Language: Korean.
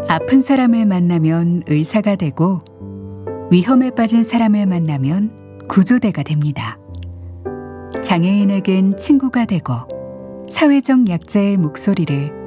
아픈 사람을 만나면 의사가 되고 위험에 빠진 사람을 만나면 구조대가 됩니다. 장애인에겐 친구가 되고 사회적 약자의 목소리를